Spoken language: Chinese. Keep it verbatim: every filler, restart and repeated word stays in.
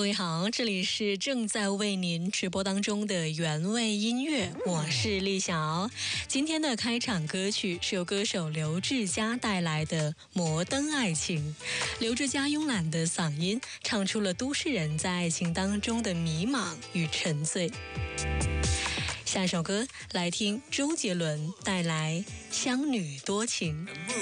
位好，这里是正在为您直播当中的原味音乐，我是丽晓。今天的开场歌曲是由歌手刘志佳带来的《摩登爱情》。刘志佳慵懒的嗓音唱出了都市人在爱情当中的迷茫与沉醉。下首歌来听周杰伦带来《乡女多情》。